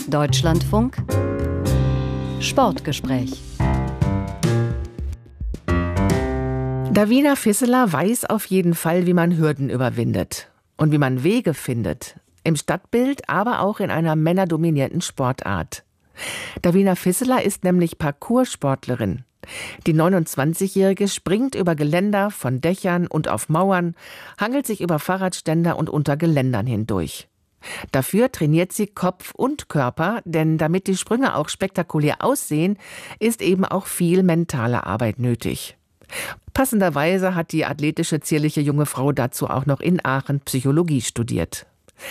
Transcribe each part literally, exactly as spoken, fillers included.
Deutschlandfunk Sportgespräch. Davina Fisseler weiß auf jeden Fall, wie man Hürden überwindet und wie man Wege findet. Im Stadtbild, aber auch in einer männerdominierten Sportart. Davina Fisseler ist nämlich Parkoursportlerin. Die neunundzwanzigjährige springt über Geländer, von Dächern und auf Mauern, hangelt sich über Fahrradständer und unter Geländern hindurch. Dafür trainiert sie Kopf und Körper, denn damit die Sprünge auch spektakulär aussehen, ist eben auch viel mentale Arbeit nötig. Passenderweise hat die athletische, zierliche junge Frau dazu auch noch in Aachen Psychologie studiert.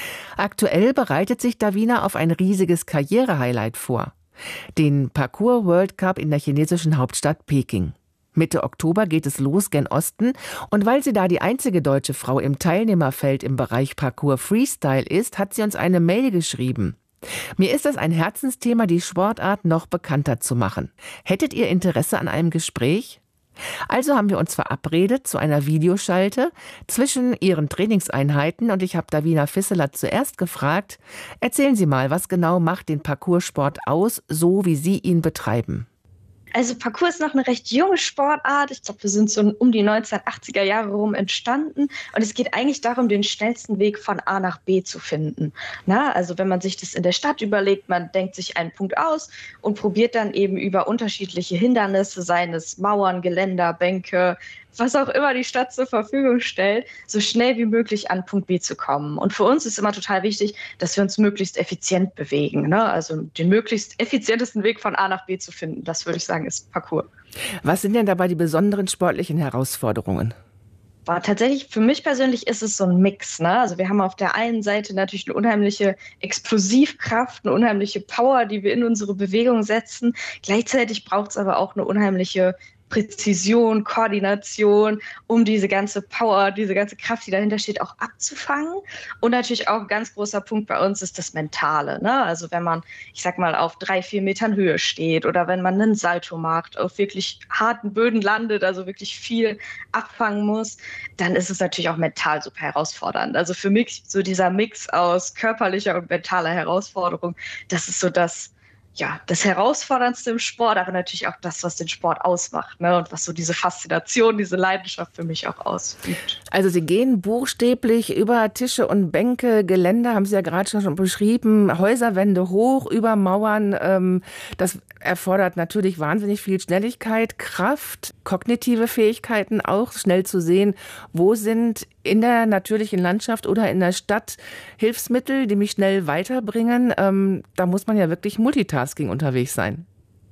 Aktuell bereitet sich Davina auf ein riesiges Karrierehighlight vor. Den Parkour World Cup in der chinesischen Hauptstadt Peking. Mitte Oktober geht es los gen Osten und weil sie da die einzige deutsche Frau im Teilnehmerfeld im Bereich Parkour Freestyle ist, hat sie uns eine Mail geschrieben. Mir ist es ein Herzensthema, die Sportart noch bekannter zu machen. Hättet ihr Interesse an einem Gespräch? Also haben wir uns verabredet zu einer Videoschalte zwischen ihren Trainingseinheiten und ich habe Davina Fisseler zuerst gefragt, erzählen Sie mal, was genau macht den Parkoursport aus, so wie Sie ihn betreiben? Also Parkour ist noch eine recht junge Sportart. Ich glaube, wir sind so um die neunzehnhundertachtziger Jahre rum entstanden. Und es geht eigentlich darum, den schnellsten Weg von A nach B zu finden. Na, also wenn man sich das in der Stadt überlegt, man denkt sich einen Punkt aus und probiert dann eben über unterschiedliche Hindernisse, seien es Mauern, Geländer, Bänke, was auch immer die Stadt zur Verfügung stellt, so schnell wie möglich an Punkt B zu kommen. Und für uns ist immer total wichtig, dass wir uns möglichst effizient bewegen. Ne? Also den möglichst effizientesten Weg von A nach B zu finden, das würde ich sagen, ist Parkour. Was sind denn dabei die besonderen sportlichen Herausforderungen? Aber tatsächlich, für mich persönlich ist es so ein Mix. Ne? Also wir haben auf der einen Seite natürlich eine unheimliche Explosivkraft, eine unheimliche Power, die wir in unsere Bewegung setzen. Gleichzeitig braucht es aber auch eine unheimliche Präzision, Koordination, um diese ganze Power, diese ganze Kraft, die dahinter steht, auch abzufangen. Und natürlich auch ein ganz großer Punkt bei uns ist das Mentale. Ne? Also wenn man, ich sag mal, auf drei, vier Metern Höhe steht oder wenn man einen Salto macht, auf wirklich harten Böden landet, also wirklich viel abfangen muss, dann ist es natürlich auch mental super herausfordernd. Also für mich so dieser Mix aus körperlicher und mentaler Herausforderung, das ist so das, ja, das Herausforderndste im Sport, aber natürlich auch das, was den Sport ausmacht, ne? Und was so diese Faszination, diese Leidenschaft für mich auch ausübt. Also Sie gehen buchstäblich über Tische und Bänke, Geländer, haben Sie ja gerade schon beschrieben, Häuserwände hoch, über Mauern. Ähm, das erfordert natürlich wahnsinnig viel Schnelligkeit, Kraft, kognitive Fähigkeiten auch, schnell zu sehen, wo sind in der natürlichen Landschaft oder in der Stadt Hilfsmittel, die mich schnell weiterbringen. Ähm, da muss man ja wirklich Multitasking unterwegs sein.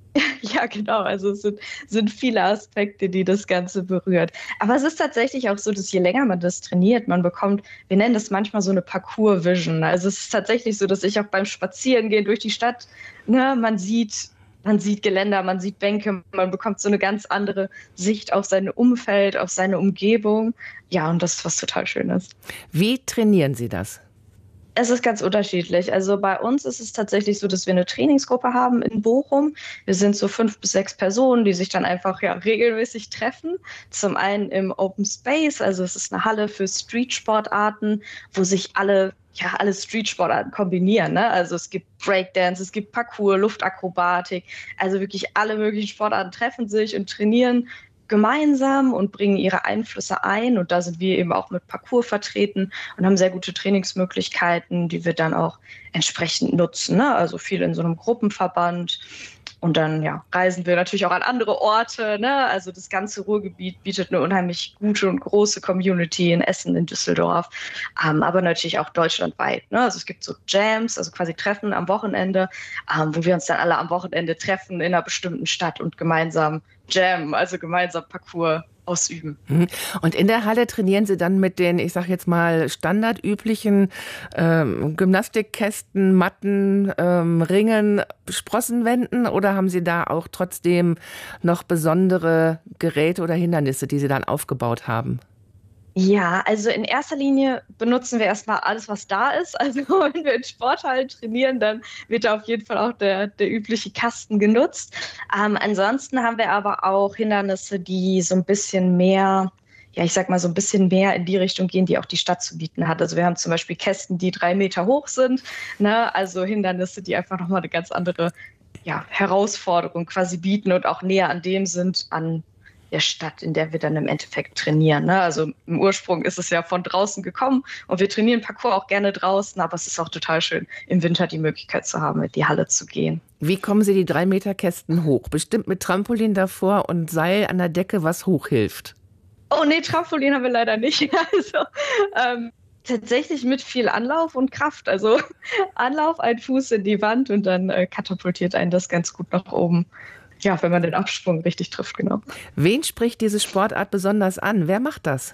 Ja, genau. Also es sind, sind viele Aspekte, die das Ganze berührt. Aber es ist tatsächlich auch so, dass je länger man das trainiert, man bekommt, wir nennen das manchmal so eine Parkour-Vision. Also es ist tatsächlich so, dass ich auch beim Spazierengehen durch die Stadt, ne, man sieht, man sieht Geländer, man sieht Bänke, man bekommt so eine ganz andere Sicht auf sein Umfeld, auf seine Umgebung. Ja, und das ist was total Schönes. Wie trainieren Sie das? Es ist ganz unterschiedlich. Also bei uns ist es tatsächlich so, dass wir eine Trainingsgruppe haben in Bochum. Wir sind so fünf bis sechs Personen, die sich dann einfach ja regelmäßig treffen. Zum einen im Open Space, also es ist eine Halle für Streetsportarten, wo sich alle ja alle Streetsportarten kombinieren. Ne? Also es gibt Breakdance, es gibt Parkour, Luftakrobatik. Also wirklich alle möglichen Sportarten treffen sich und trainieren gemeinsam und bringen ihre Einflüsse ein. Und da sind wir eben auch mit Parkour vertreten und haben sehr gute Trainingsmöglichkeiten, die wir dann auch entsprechend nutzen. Ne? Also viel in so einem Gruppenverband. Und dann ja, reisen wir natürlich auch an andere Orte. Ne? Also das ganze Ruhrgebiet bietet eine unheimlich gute und große Community in Essen, in Düsseldorf, ähm, aber natürlich auch deutschlandweit. Ne? Also es gibt so Jams, also quasi Treffen am Wochenende, ähm, wo wir uns dann alle am Wochenende treffen in einer bestimmten Stadt und gemeinsam Jam, also gemeinsam Parkour ausüben. Und in der Halle trainieren Sie dann mit den, ich sag jetzt mal, standardüblichen ähm, Gymnastikkästen, Matten, ähm, Ringen, Sprossenwänden oder haben Sie da auch trotzdem noch besondere Geräte oder Hindernisse, die Sie dann aufgebaut haben? Ja, also in erster Linie benutzen wir erstmal alles, was da ist. Also wenn wir in Sporthallen trainieren, dann wird da auf jeden Fall auch der, der übliche Kasten genutzt. Ähm, ansonsten haben wir aber auch Hindernisse, die so ein bisschen mehr ja, ich sag mal, so ein bisschen mehr in die Richtung gehen, die auch die Stadt zu bieten hat. Also wir haben zum Beispiel Kästen, die drei Meter hoch sind, ne? Also Hindernisse, die einfach nochmal eine ganz andere, ja, Herausforderung quasi bieten und auch näher an dem sind, an der Stadt, in der wir dann im Endeffekt trainieren. Ne? Also im Ursprung ist es ja von draußen gekommen und wir trainieren Parkour auch gerne draußen, aber es ist auch total schön, im Winter die Möglichkeit zu haben, in die Halle zu gehen. Wie kommen Sie die drei Meter Kästen hoch? Bestimmt mit Trampolin davor und Seil an der Decke, was hochhilft. Oh nee, Trampolin haben wir leider nicht. Also ähm, tatsächlich mit viel Anlauf und Kraft. Also Anlauf, ein Fuß in die Wand und dann äh, katapultiert einen das ganz gut nach oben. Ja, wenn man den Absprung richtig trifft, genau. Wen spricht diese Sportart besonders an? Wer macht das?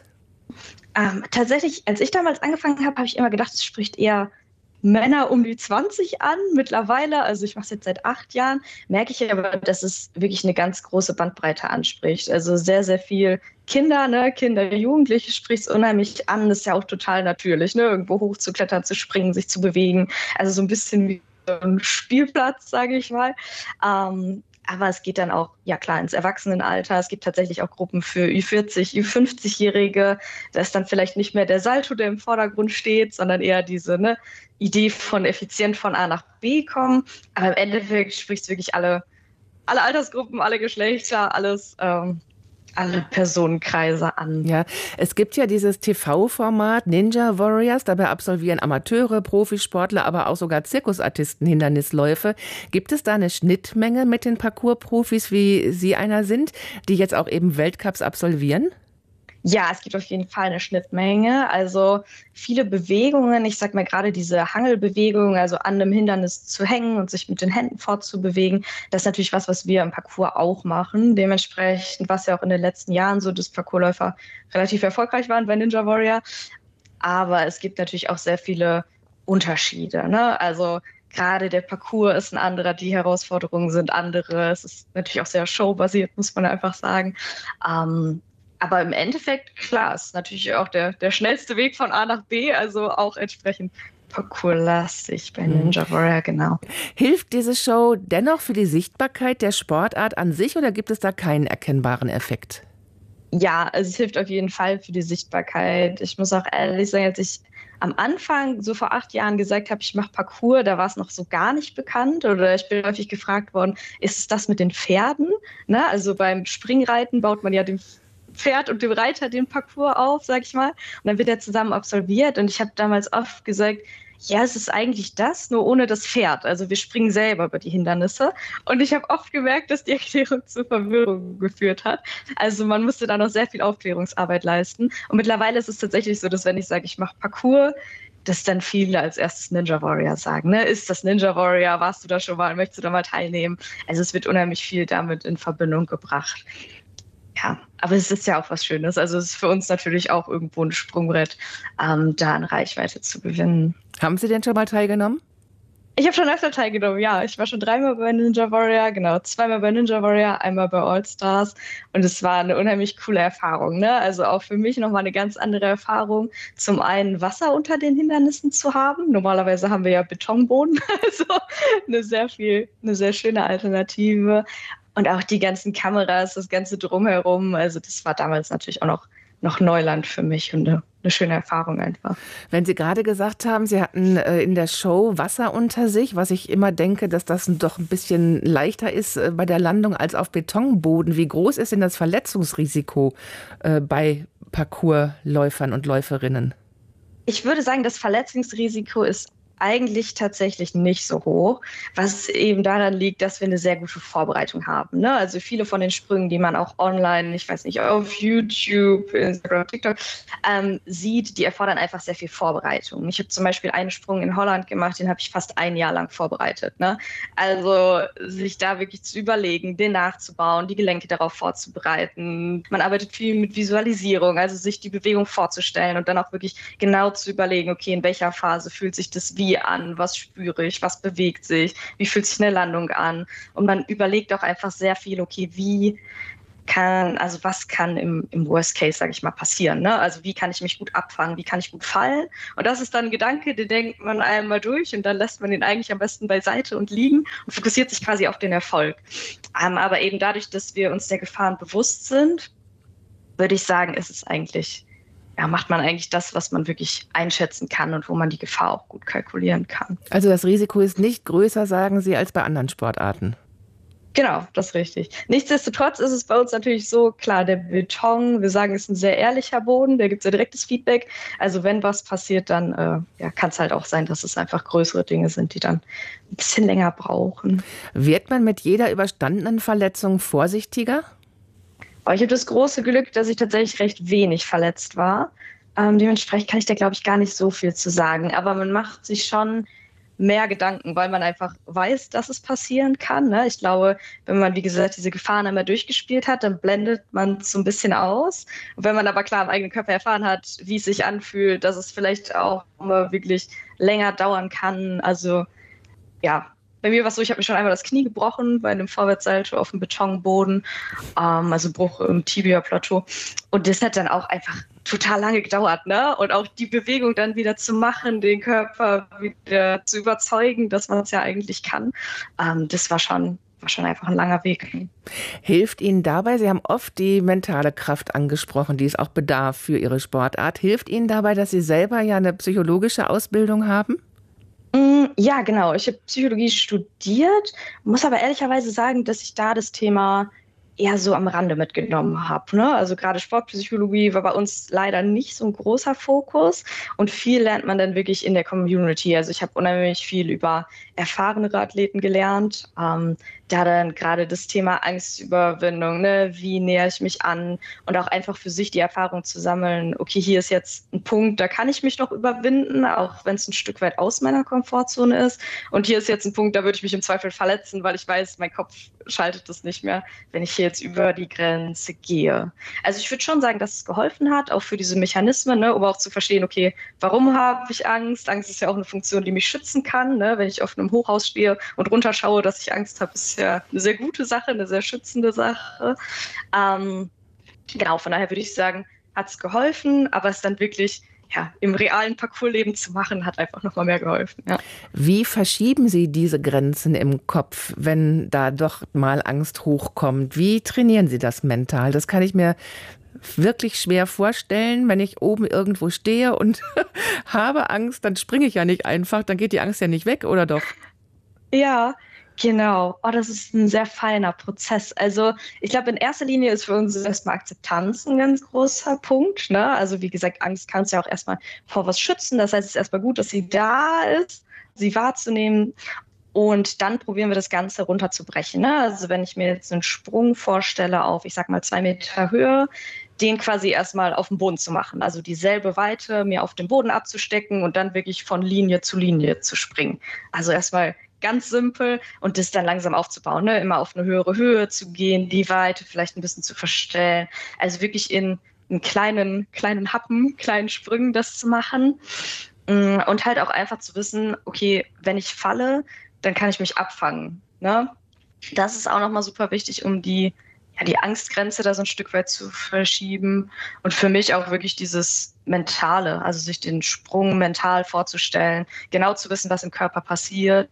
Ähm, tatsächlich, als ich damals angefangen habe, habe ich immer gedacht, es spricht eher Männer um die zwanzig an. Mittlerweile, also ich mache es jetzt seit acht Jahren, merke ich aber, dass es wirklich eine ganz große Bandbreite anspricht. Also sehr, sehr viel Kinder, ne, Kinder, Jugendliche spricht es unheimlich an. Das ist ja auch total natürlich, ne, irgendwo hochzuklettern, zu springen, sich zu bewegen. Also so ein bisschen wie so ein Spielplatz, sage ich mal. Ähm, Aber es geht dann auch, ja klar, ins Erwachsenenalter. Es gibt tatsächlich auch Gruppen für Ü vierzig, Ü fünfzig-Jährige. Da ist dann vielleicht nicht mehr der Salto, der im Vordergrund steht, sondern eher diese ne, Idee von effizient von A nach B kommen. Aber im Endeffekt spricht es wirklich alle, alle Altersgruppen, alle Geschlechter, alles, ähm, alle Personenkreise an. Ja, es gibt ja dieses T V-Format Ninja Warriors, dabei absolvieren Amateure, Profisportler, aber auch sogar Zirkusartisten Hindernisläufe. Gibt es da eine Schnittmenge mit den Parkour-Profis, wie Sie einer sind, die jetzt auch eben Weltcups absolvieren? Ja, es gibt auf jeden Fall eine Schnittmenge. Also viele Bewegungen, ich sag mal gerade diese Hangelbewegung, also an einem Hindernis zu hängen und sich mit den Händen fortzubewegen, das ist natürlich was, was wir im Parkour auch machen. Dementsprechend war es ja auch in den letzten Jahren so, dass Parkourläufer relativ erfolgreich waren bei Ninja Warrior. Aber es gibt natürlich auch sehr viele Unterschiede, ne? Also gerade der Parkour ist ein anderer, die Herausforderungen sind andere. Es ist natürlich auch sehr showbasiert, muss man einfach sagen. Ähm, Aber im Endeffekt, klar, ist natürlich auch der, der schnellste Weg von A nach B, also auch entsprechend parkourlastig bei Ninja Warrior, genau. Hilft diese Show dennoch für die Sichtbarkeit der Sportart an sich oder gibt es da keinen erkennbaren Effekt? Ja, also es hilft auf jeden Fall für die Sichtbarkeit. Ich muss auch ehrlich sagen, als ich am Anfang, so vor acht Jahren gesagt habe, ich mache Parkour, da war es noch so gar nicht bekannt oder ich bin häufig gefragt worden, ist es das mit den Pferden? Ne? Also beim Springreiten baut man ja den Pferd und dem Reiter den Parcours auf, sag ich mal. Und dann wird er zusammen absolviert. Und ich habe damals oft gesagt, ja, es ist eigentlich das, nur ohne das Pferd. Also wir springen selber über die Hindernisse. Und ich habe oft gemerkt, dass die Erklärung zu Verwirrung geführt hat. Also man musste da noch sehr viel Aufklärungsarbeit leisten. Und mittlerweile ist es tatsächlich so, dass wenn ich sage, ich mache Parkour, dass dann viele als erstes Ninja Warrior sagen. Ne? Ist das Ninja Warrior? Warst du da schon mal? Möchtest du da mal teilnehmen? Also es wird unheimlich viel damit in Verbindung gebracht. Ja, aber es ist ja auch was Schönes. Also es ist für uns natürlich auch irgendwo ein Sprungbrett, ähm, da an Reichweite zu gewinnen. Haben Sie denn schon mal teilgenommen? Ich habe schon öfter teilgenommen, ja. Ich war schon dreimal bei Ninja Warrior, genau. Zweimal bei Ninja Warrior, einmal bei All Stars. Und es war eine unheimlich coole Erfahrung, ne? Also auch für mich nochmal eine ganz andere Erfahrung. Zum einen Wasser unter den Hindernissen zu haben. Normalerweise haben wir ja Betonboden. Also eine sehr viel, eine sehr schöne Alternative. Und auch die ganzen Kameras, das ganze Drumherum. Also das war damals natürlich auch noch, noch Neuland für mich und eine, eine schöne Erfahrung einfach. Wenn Sie gerade gesagt haben, Sie hatten äh, in der Show Wasser unter sich, was ich immer denke, dass das doch ein bisschen leichter ist äh, bei der Landung als auf Betonboden. Wie groß ist denn das Verletzungsrisiko äh, bei Parkourläufern und Läuferinnen? Ich würde sagen, das Verletzungsrisiko ist eigentlich tatsächlich nicht so hoch, was eben daran liegt, dass wir eine sehr gute Vorbereitung haben. Ne? Also viele von den Sprüngen, die man auch online, ich weiß nicht, auf YouTube, Instagram, TikTok ähm, sieht, die erfordern einfach sehr viel Vorbereitung. Ich habe zum Beispiel einen Sprung in Holland gemacht, den habe ich fast ein Jahr lang vorbereitet. Ne? Also sich da wirklich zu überlegen, den nachzubauen, die Gelenke darauf vorzubereiten. Man arbeitet viel mit Visualisierung, also sich die Bewegung vorzustellen und dann auch wirklich genau zu überlegen, okay, in welcher Phase fühlt sich das wie an, was spüre ich, was bewegt sich, wie fühlt sich eine Landung an. Und man überlegt auch einfach sehr viel, okay, wie kann, also was kann im, im Worst Case, sage ich mal, passieren. Ne? Also wie kann ich mich gut abfangen, wie kann ich gut fallen. Und das ist dann ein Gedanke, den denkt man einmal durch und dann lässt man ihn eigentlich am besten beiseite und liegen und fokussiert sich quasi auf den Erfolg. Ähm, aber eben dadurch, dass wir uns der Gefahren bewusst sind, würde ich sagen, ist es eigentlich, ja, macht man eigentlich das, was man wirklich einschätzen kann und wo man die Gefahr auch gut kalkulieren kann. Also das Risiko ist nicht größer, sagen Sie, als bei anderen Sportarten? Genau, das ist richtig. Nichtsdestotrotz ist es bei uns natürlich so, klar, der Beton, wir sagen, ist ein sehr ehrlicher Boden, da gibt es ja direktes Feedback. Also wenn was passiert, dann äh, ja, kann es halt auch sein, dass es einfach größere Dinge sind, die dann ein bisschen länger brauchen. Wird man mit jeder überstandenen Verletzung vorsichtiger? Aber ich habe das große Glück, dass ich tatsächlich recht wenig verletzt war. Ähm, dementsprechend kann ich da, glaube ich, gar nicht so viel zu sagen. Aber man macht sich schon mehr Gedanken, weil man einfach weiß, dass es passieren kann. Ne? Ich glaube, wenn man, wie gesagt, diese Gefahren einmal durchgespielt hat, dann blendet man es so ein bisschen aus. Und wenn man aber klar im eigenen Körper erfahren hat, wie es sich anfühlt, dass es vielleicht auch mal wirklich länger dauern kann. Also ja, bei mir war es so, ich habe mir schon einmal das Knie gebrochen bei einem Vorwärtssalto auf dem Betonboden, ähm, also Bruch im Tibia-Plateau. Und das hat dann auch einfach total lange gedauert, ne? Und auch die Bewegung dann wieder zu machen, den Körper wieder zu überzeugen, dass man es ja eigentlich kann, ähm, das war schon, war schon einfach ein langer Weg. Hilft Ihnen dabei, Sie haben oft die mentale Kraft angesprochen, die es auch bedarf für Ihre Sportart, hilft Ihnen dabei, dass Sie selber ja eine psychologische Ausbildung haben? Ja, genau. Ich habe Psychologie studiert, muss aber ehrlicherweise sagen, dass ich da das Thema eher so am Rande mitgenommen habe. Ne? Also gerade Sportpsychologie war bei uns leider nicht so ein großer Fokus und viel lernt man dann wirklich in der Community. Also ich habe unheimlich viel über erfahrenere Athleten gelernt. Ähm, da dann gerade das Thema Angstüberwindung, ne? Wie nähere ich mich an und auch einfach für sich die Erfahrung zu sammeln, okay, hier ist jetzt ein Punkt, da kann ich mich noch überwinden, auch wenn es ein Stück weit aus meiner Komfortzone ist. Und hier ist jetzt ein Punkt, da würde ich mich im Zweifel verletzen, weil ich weiß, mein Kopf schaltet das nicht mehr, wenn ich hier jetzt über die Grenze gehe. Also ich würde schon sagen, dass es geholfen hat, auch für diese Mechanismen, ne? Um auch zu verstehen, okay, warum habe ich Angst? Angst ist ja auch eine Funktion, die mich schützen kann. Ne? Wenn ich auf einem Hochhaus stehe und runterschaue, dass ich Angst habe, ist ja eine sehr gute Sache, eine sehr schützende Sache. Ähm, genau, von daher würde ich sagen, hat es geholfen, aber es dann wirklich ja, im realen Parcoursleben zu machen, hat einfach nochmal mehr geholfen. Ja. Wie verschieben Sie diese Grenzen im Kopf, wenn da doch mal Angst hochkommt? Wie trainieren Sie das mental? Das kann ich mir wirklich schwer vorstellen, wenn ich oben irgendwo stehe und habe Angst, dann springe ich ja nicht einfach, dann geht die Angst ja nicht weg, oder doch? Ja, genau. Oh, das ist ein sehr feiner Prozess. Also ich glaube, in erster Linie ist für uns erstmal Akzeptanz ein ganz großer Punkt. Ne? Also wie gesagt, Angst kannst du ja auch erstmal vor was schützen. Das heißt, es ist erstmal gut, dass sie da ist, sie wahrzunehmen. Und dann probieren wir das Ganze runterzubrechen. Ne? Also wenn ich mir jetzt einen Sprung vorstelle auf, ich sag mal, zwei Meter Höhe, den quasi erstmal auf dem Boden zu machen. Also dieselbe Weite mir auf dem Boden abzustecken und dann wirklich von Linie zu Linie zu springen. Also erstmal ganz simpel und das dann langsam aufzubauen, ne? Immer auf eine höhere Höhe zu gehen, die Weite vielleicht ein bisschen zu verstellen. Also wirklich in, in kleinen, kleinen Happen, kleinen Sprüngen das zu machen. Und halt auch einfach zu wissen, okay, wenn ich falle, dann kann ich mich abfangen. Ne? Das ist auch nochmal super wichtig, um die, ja, die Angstgrenze da so ein Stück weit zu verschieben. Und für mich auch wirklich dieses Mentale, also sich den Sprung mental vorzustellen, genau zu wissen, was im Körper passiert,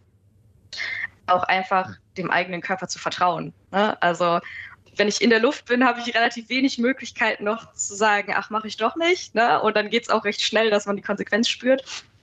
auch einfach dem eigenen Körper zu vertrauen. Ne? Also wenn ich in der Luft bin, habe ich relativ wenig Möglichkeiten noch zu sagen, ach, mache ich doch nicht. Ne? Und dann geht es auch recht schnell, dass man die Konsequenz spürt.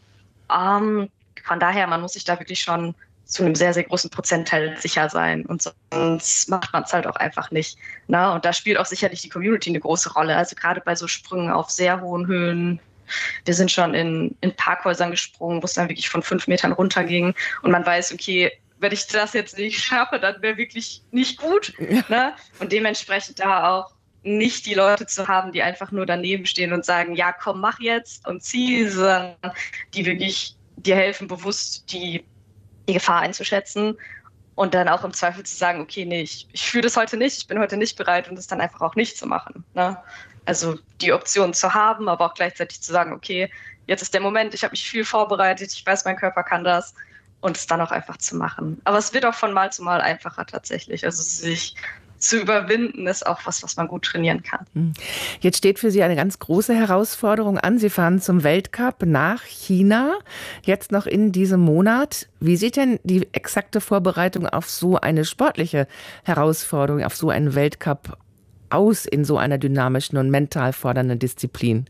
Ähm, von daher, man muss sich da wirklich schon zu einem sehr, sehr großen Prozentteil sicher sein. Und sonst macht man es halt auch einfach nicht. Ne? Und da spielt auch sicherlich die Community eine große Rolle. Also gerade bei so Sprüngen auf sehr hohen Höhen. Wir sind schon in, in Parkhäusern gesprungen, wo es dann wirklich von fünf Metern runterging. Und man weiß, okay, wenn ich das jetzt nicht schaffe, dann wäre wirklich nicht gut. Ja. Ne? Und dementsprechend da auch nicht die Leute zu haben, die einfach nur daneben stehen und sagen, ja, komm, mach jetzt und zieh, sondern die wirklich dir helfen, bewusst die, die Gefahr einzuschätzen und dann auch im Zweifel zu sagen, okay, nee, ich, ich fühle das heute nicht, ich bin heute nicht bereit und das dann einfach auch nicht zu machen. Ne? Also die Option zu haben, aber auch gleichzeitig zu sagen, okay, jetzt ist der Moment, ich habe mich viel vorbereitet, ich weiß, mein Körper kann das. Und es dann auch einfach zu machen. Aber es wird auch von Mal zu Mal einfacher tatsächlich. Also sich zu überwinden ist auch was, was man gut trainieren kann. Jetzt steht für Sie eine ganz große Herausforderung an. Sie fahren zum Weltcup nach China, jetzt noch in diesem Monat. Wie sieht denn die exakte Vorbereitung auf so eine sportliche Herausforderung, auf so einen Weltcup aus in so einer dynamischen und mental fordernden Disziplin?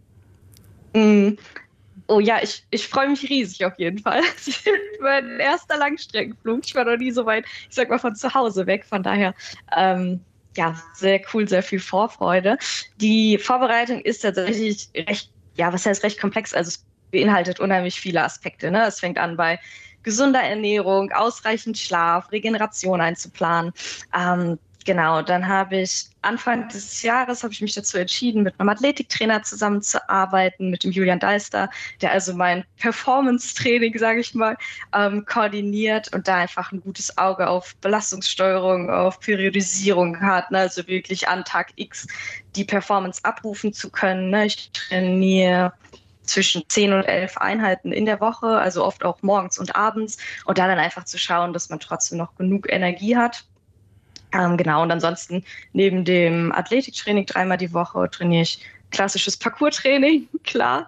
Mm. Oh ja, ich, ich freue mich riesig auf jeden Fall. Mein erster Langstreckenflug. Ich war noch nie so weit, ich sag mal, von zu Hause weg. Von daher, ähm, ja, sehr cool, sehr viel Vorfreude. Die Vorbereitung ist tatsächlich recht, ja, was heißt recht komplex? Also es beinhaltet unheimlich viele Aspekte. Ne? Es fängt an bei gesunder Ernährung, ausreichend Schlaf, Regeneration einzuplanen. Ähm, Genau, dann habe ich Anfang des Jahres habe ich mich dazu entschieden, mit einem Athletiktrainer zusammenzuarbeiten, mit dem Julian Deister, der also mein Performance-Training, sage ich mal, ähm, koordiniert und da einfach ein gutes Auge auf Belastungssteuerung, auf Periodisierung hat, ne? Also wirklich an Tag X die Performance abrufen zu können. Ne? Ich trainiere zwischen zehn und elf Einheiten in der Woche, also oft auch morgens und abends und da dann einfach zu schauen, dass man trotzdem noch genug Energie hat. Ähm, genau, und ansonsten neben dem Athletiktraining dreimal die Woche trainiere ich klassisches Parkour-Training, klar,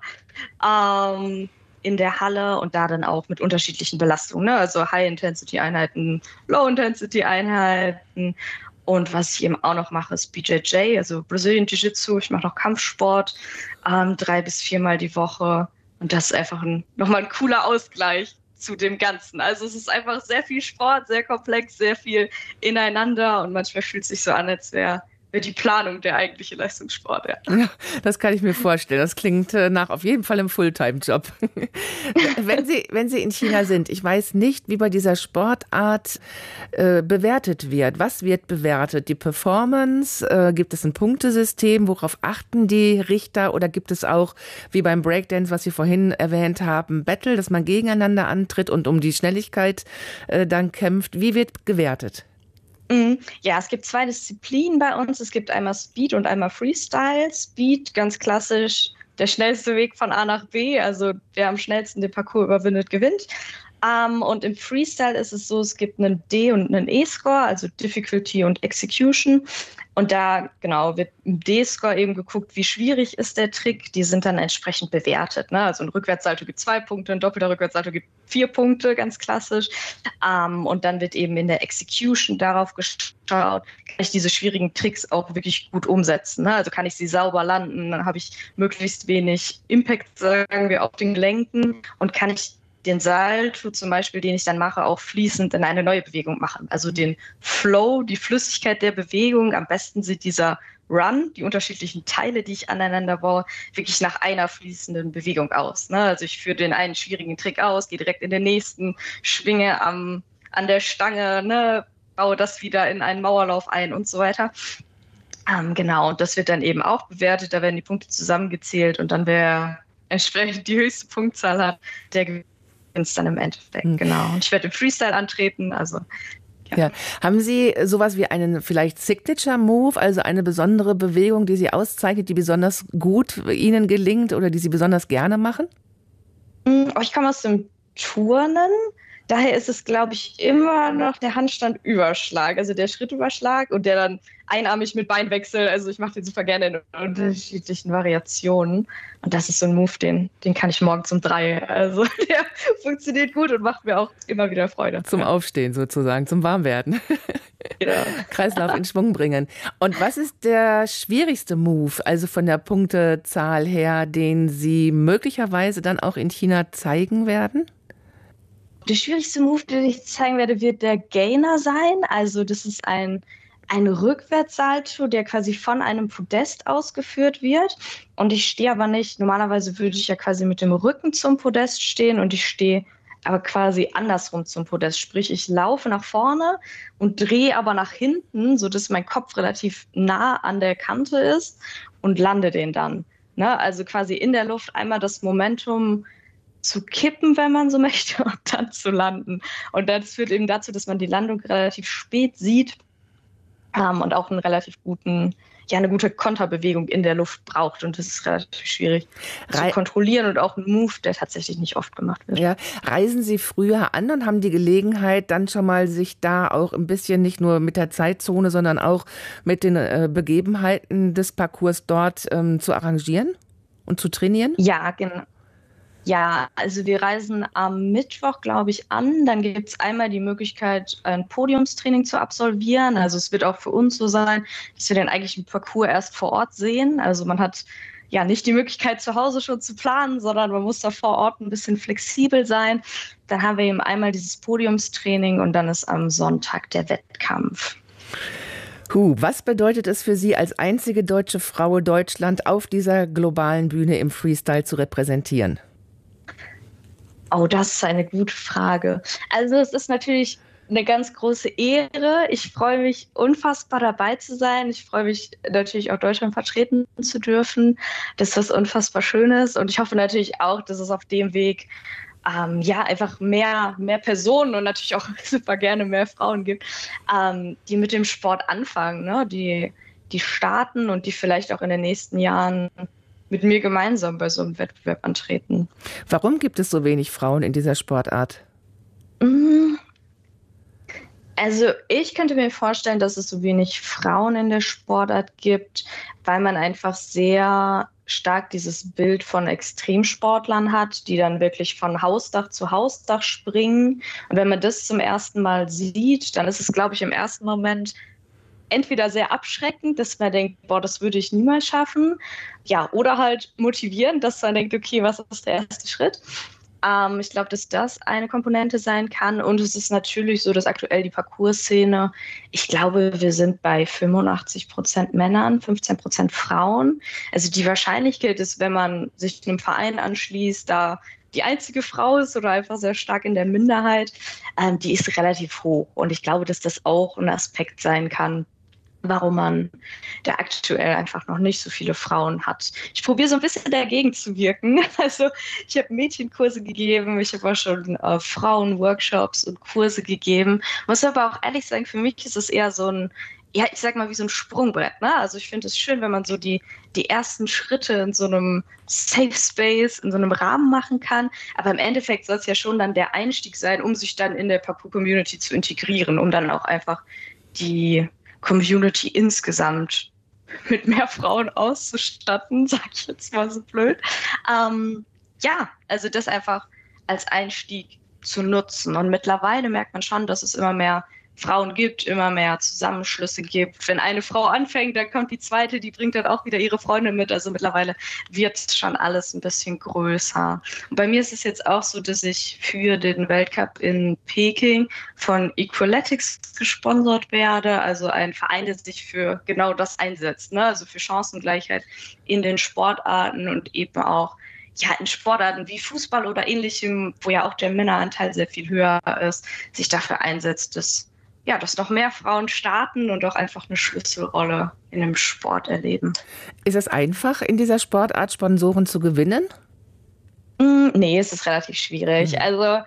ähm, in der Halle und da dann auch mit unterschiedlichen Belastungen, ne? Also High-Intensity-Einheiten, Low-Intensity-Einheiten und was ich eben auch noch mache, ist B J J, also Brazilian Jiu-Jitsu, ich mache noch Kampfsport, ähm, drei bis viermal die Woche und das ist einfach ein, nochmal ein cooler Ausgleich zu dem Ganzen. Also es ist einfach sehr viel Sport, sehr komplex, sehr viel ineinander und manchmal fühlt es sich so an, als wäre wär die Planung der eigentliche Leistungssport. Ja. Ja, das kann ich mir vorstellen. Das klingt nach auf jeden Fall einem Fulltime-Job. Wenn Sie, wenn Sie in China sind, ich weiß nicht, wie bei dieser Sportart äh, bewertet wird. Was wird bewertet? Die Performance? Äh, gibt es ein Punktesystem? Worauf achten die Richter? Oder gibt es auch, wie beim Breakdance, was Sie vorhin erwähnt haben, Battle, dass man gegeneinander antritt und um die Schnelligkeit äh, dann kämpft? Wie wird gewertet? Ja, es gibt zwei Disziplinen bei uns. Es gibt einmal Speed und einmal Freestyle. Speed, ganz klassisch, der schnellste Weg von A nach B. Also wer am schnellsten den Parcours überwindet, gewinnt. Um, und im Freestyle ist es so, es gibt einen D- und einen E-Score, also Difficulty und Execution. Und da, genau, wird im D-Score eben geguckt, wie schwierig ist der Trick. Die sind dann entsprechend bewertet. Ne? Also ein Rückwärtssalto gibt zwei Punkte, ein doppelter Rückwärtssalto gibt vier Punkte, ganz klassisch. Um, und dann wird eben in der Execution darauf geschaut, kann ich diese schwierigen Tricks auch wirklich gut umsetzen. Ne? Also kann ich sie sauber landen, dann habe ich möglichst wenig Impact, sagen wir, auf den Gelenken und kann ich den Salto zum Beispiel, den ich dann mache, auch fließend in eine neue Bewegung machen. Also den Flow, die Flüssigkeit der Bewegung. Am besten sieht dieser Run, die unterschiedlichen Teile, die ich aneinander baue, wirklich nach einer fließenden Bewegung aus. Ne? Also ich führe den einen schwierigen Trick aus, gehe direkt in den nächsten, schwinge am, an der Stange, ne? Baue das wieder in einen Mauerlauf ein und so weiter. Ähm, genau, und das wird dann eben auch bewertet. Da werden die Punkte zusammengezählt und dann wer entsprechend die höchste Punktzahl hat, der gewinnt dann im Endeffekt, hm. Genau. Und ich werde im Freestyle antreten, also ja. Ja. Haben Sie sowas wie einen vielleicht Signature-Move, also eine besondere Bewegung, die Sie auszeichnet, die besonders gut Ihnen gelingt oder die Sie besonders gerne machen? Oh, ich komme aus dem Turnen. Daher ist es, glaube ich, immer noch der Handstandüberschlag, also der Schrittüberschlag und der dann einarmig mit Beinwechsel. Also ich mache den super gerne in unterschiedlichen Variationen. Und das ist so ein Move, den, den kann ich morgens um drei. Also der funktioniert gut und macht mir auch immer wieder Freude. Zum Aufstehen sozusagen, zum Warmwerden. Genau. Kreislauf in Schwung bringen. Und was ist der schwierigste Move, also von der Punktezahl her, den Sie möglicherweise dann auch in China zeigen werden? Der schwierigste Move, den ich zeigen werde, wird der Gainer sein. Also das ist ein, ein Rückwärtssalto, der quasi von einem Podest ausgeführt wird. Und ich stehe aber nicht, normalerweise würde ich ja quasi mit dem Rücken zum Podest stehen und ich stehe aber quasi andersrum zum Podest. Sprich, ich laufe nach vorne und drehe aber nach hinten, sodass mein Kopf relativ nah an der Kante ist und lande den dann. Ne? Also quasi in der Luft einmal das Momentum zu kippen, wenn man so möchte, und dann zu landen. Und das führt eben dazu, dass man die Landung relativ spät sieht ähm, und auch einen relativ guten, ja, eine gute Konterbewegung in der Luft braucht. Und das ist relativ schwierig Re- zu kontrollieren und auch ein Move, der tatsächlich nicht oft gemacht wird. Ja. Reisen Sie früher an und haben die Gelegenheit, dann schon mal sich da auch ein bisschen nicht nur mit der Zeitzone, sondern auch mit den äh, Begebenheiten des Parcours dort ähm, zu arrangieren und zu trainieren? Ja, genau. Ja, also wir reisen am Mittwoch, glaube ich, an. Dann gibt es einmal die Möglichkeit, ein Podiumstraining zu absolvieren. Also es wird auch für uns so sein, dass wir den eigentlichen Parcours erst vor Ort sehen. Also man hat ja nicht die Möglichkeit, zu Hause schon zu planen, sondern man muss da vor Ort ein bisschen flexibel sein. Dann haben wir eben einmal dieses Podiumstraining und dann ist am Sonntag der Wettkampf. Huh, was bedeutet es für Sie, als einzige deutsche Frau Deutschland auf dieser globalen Bühne im Freestyle zu repräsentieren? Oh, das ist eine gute Frage. Also es ist natürlich eine ganz große Ehre. Ich freue mich unfassbar dabei zu sein. Ich freue mich natürlich auch Deutschland vertreten zu dürfen. Das ist was unfassbar Schönes und ich hoffe natürlich auch, dass es auf dem Weg ähm, ja einfach mehr, mehr Personen und natürlich auch super gerne mehr Frauen gibt, ähm, die mit dem Sport anfangen, ne? die, die starten und die vielleicht auch in den nächsten Jahren mit mir gemeinsam bei so einem Wettbewerb antreten. Warum gibt es so wenig Frauen in dieser Sportart? Also ich könnte mir vorstellen, dass es so wenig Frauen in der Sportart gibt, weil man einfach sehr stark dieses Bild von Extremsportlern hat, die dann wirklich von Hausdach zu Hausdach springen. Und wenn man das zum ersten Mal sieht, dann ist es, glaube ich, im ersten Moment entweder sehr abschreckend, dass man denkt, boah, das würde ich niemals schaffen. Ja, oder halt motivierend, dass man denkt, okay, was ist der erste Schritt? Ähm, ich glaube, dass das eine Komponente sein kann. Und es ist natürlich so, dass aktuell die Parcours-Szene, ich glaube, wir sind bei fünfundachtzig Prozent Männern, fünfzehn Prozent Frauen. Also die Wahrscheinlichkeit ist, wenn man sich einem Verein anschließt, da die einzige Frau ist oder einfach sehr stark in der Minderheit, ähm, die ist relativ hoch. Und ich glaube, dass das auch ein Aspekt sein kann, warum man da aktuell einfach noch nicht so viele Frauen hat. Ich probiere so ein bisschen dagegen zu wirken. Also ich habe Mädchenkurse gegeben, ich habe auch schon äh, Frauenworkshops und Kurse gegeben. Muss aber auch ehrlich sagen, für mich ist es eher so ein, ja, ich sag mal, wie so ein Sprungbrett. Ne? Also ich finde es schön, wenn man so die, die ersten Schritte in so einem Safe Space, in so einem Rahmen machen kann. Aber im Endeffekt soll es ja schon dann der Einstieg sein, um sich dann in der Parcours-Community zu integrieren, um dann auch einfach die Community insgesamt mit mehr Frauen auszustatten, sag ich jetzt mal so blöd. Ähm, ja, also das einfach als Einstieg zu nutzen. Und mittlerweile merkt man schon, dass es immer mehr Frauen gibt, immer mehr Zusammenschlüsse gibt. Wenn eine Frau anfängt, dann kommt die zweite, die bringt dann auch wieder ihre Freundin mit. Also mittlerweile wird schon alles ein bisschen größer. Und bei mir ist es jetzt auch so, dass ich für den Weltcup in Peking von Equaletics gesponsert werde. Also ein Verein, der sich für genau das einsetzt, ne? Also für Chancengleichheit in den Sportarten und eben auch ja, in Sportarten wie Fußball oder ähnlichem, wo ja auch der Männeranteil sehr viel höher ist, sich dafür einsetzt, dass ja, dass noch mehr Frauen starten und auch einfach eine Schlüsselrolle in dem Sport erleben. Ist es einfach, in dieser Sportart Sponsoren zu gewinnen? Mm, nee, es ist relativ schwierig. Mhm. Also,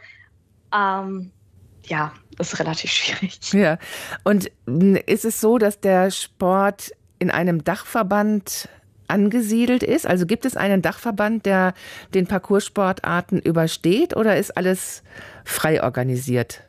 ähm, ja, es ist relativ schwierig. Ja, und ist es so, dass der Sport in einem Dachverband angesiedelt ist? Also gibt es einen Dachverband, der den Parcours-Sportarten übersteht, oder ist alles frei organisiert?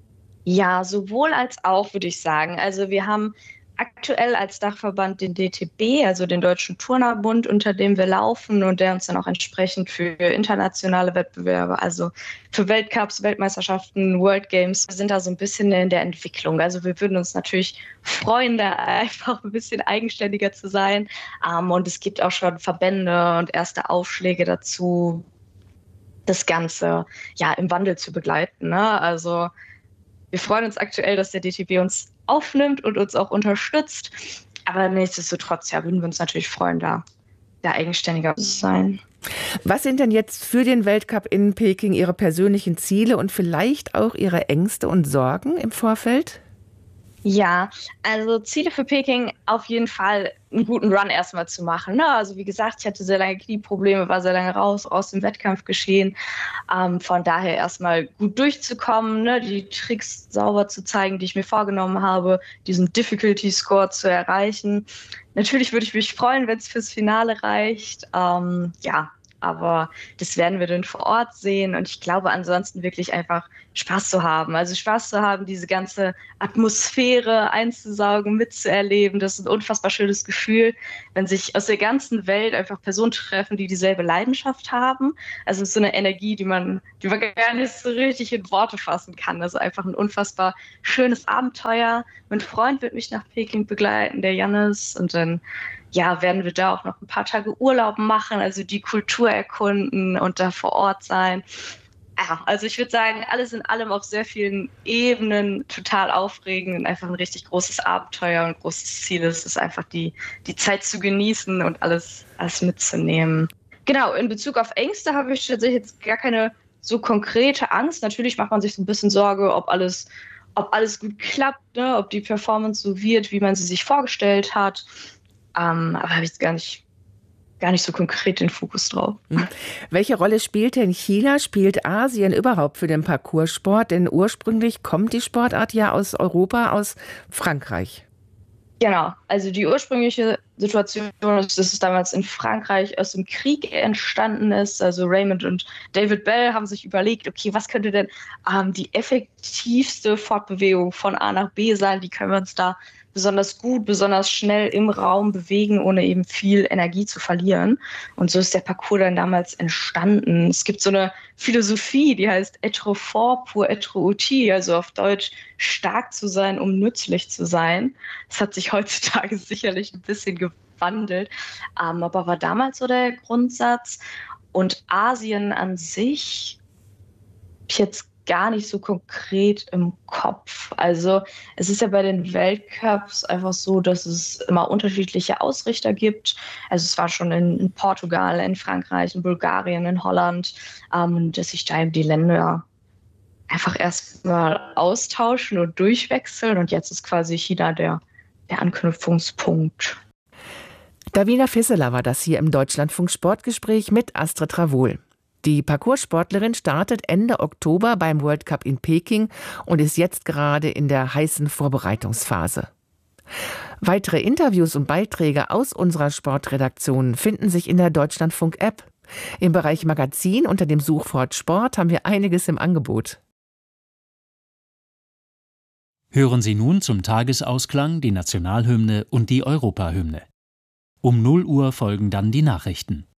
Ja, sowohl als auch, würde ich sagen. Also wir haben aktuell als Dachverband den D T B, also den Deutschen Turnerbund, unter dem wir laufen und der uns dann auch entsprechend für internationale Wettbewerbe, also für Weltcups, Weltmeisterschaften, World Games, wir sind da so ein bisschen in der Entwicklung. Also wir würden uns natürlich freuen, da einfach ein bisschen eigenständiger zu sein. Und es gibt auch schon Verbände und erste Aufschläge dazu, das Ganze ja im Wandel zu begleiten, ne? Also wir freuen uns aktuell, dass der D T B uns aufnimmt und uns auch unterstützt. Aber nichtsdestotrotz ja, würden wir uns natürlich freuen, da, da eigenständiger zu sein. Was sind denn jetzt für den Weltcup in Peking Ihre persönlichen Ziele und vielleicht auch Ihre Ängste und Sorgen im Vorfeld? Ja, also Ziele für Peking auf jeden Fall einen guten Run erstmal zu machen. Ne? Also wie gesagt, ich hatte sehr lange Knieprobleme, war sehr lange raus aus dem Wettkampf geschehen. Ähm, von daher erstmal gut durchzukommen, ne? Die Tricks sauber zu zeigen, die ich mir vorgenommen habe, diesen Difficulty Score zu erreichen. Natürlich würde ich mich freuen, wenn es fürs Finale reicht. Ähm, ja, aber das werden wir dann vor Ort sehen und ich glaube ansonsten wirklich einfach Spaß zu haben. Also Spaß zu haben, diese ganze Atmosphäre einzusaugen, mitzuerleben. Das ist ein unfassbar schönes Gefühl, wenn sich aus der ganzen Welt einfach Personen treffen, die dieselbe Leidenschaft haben. Also es ist so eine Energie, die man, die man gar nicht so richtig in Worte fassen kann. Also einfach ein unfassbar schönes Abenteuer. Mein Freund wird mich nach Peking begleiten, der Jannis, und dann ja, werden wir da auch noch ein paar Tage Urlaub machen, also die Kultur erkunden und da vor Ort sein. Ja, also ich würde sagen, alles in allem auf sehr vielen Ebenen total aufregend und einfach ein richtig großes Abenteuer und großes Ziel ist es einfach, die, die Zeit zu genießen und alles, alles mitzunehmen. Genau, in Bezug auf Ängste habe ich tatsächlich jetzt gar keine so konkrete Angst. Natürlich macht man sich so ein bisschen Sorge, ob alles, ob alles gut klappt, ne? Ob die Performance so wird, wie man sie sich vorgestellt hat. Um, aber habe ich jetzt gar nicht, gar nicht so konkret den Fokus drauf. Mhm. Welche Rolle spielt denn China, spielt Asien überhaupt für den Parkoursport? Denn ursprünglich kommt die Sportart ja aus Europa, aus Frankreich. Genau, also die ursprüngliche Situation ist, dass es damals in Frankreich aus dem Krieg entstanden ist. Also Raymond und David Bell haben sich überlegt, okay, was könnte denn ähm, die effektivste Fortbewegung von A nach B sein? Wie können wir uns da besonders gut, besonders schnell im Raum bewegen, ohne eben viel Energie zu verlieren. Und so ist der Parcours dann damals entstanden. Es gibt so eine Philosophie, die heißt être fort pour être utile, also auf Deutsch stark zu sein, um nützlich zu sein. Das hat sich heutzutage sicherlich ein bisschen gewandelt, ähm, aber war damals so der Grundsatz. Und Asien an sich, ich jetzt gar nicht so konkret im Kopf. Also es ist ja bei den Weltcups einfach so, dass es immer unterschiedliche Ausrichter gibt. Also es war schon in, in Portugal, in Frankreich, in Bulgarien, in Holland, ähm, dass sich da eben die Länder einfach erstmal austauschen und durchwechseln. Und jetzt ist quasi China der, der Anknüpfungspunkt. Davina Fisseler war das hier im Deutschlandfunk Sportgespräch mit Astrid Ravoul. Die Parkoursportlerin startet Ende Oktober beim World Cup in Peking und ist jetzt gerade in der heißen Vorbereitungsphase. Weitere Interviews und Beiträge aus unserer Sportredaktion finden sich in der Deutschlandfunk-App. Im Bereich Magazin unter dem Suchwort Sport haben wir einiges im Angebot. Hören Sie nun zum Tagesausklang die Nationalhymne und die Europahymne. Um null Uhr folgen dann die Nachrichten.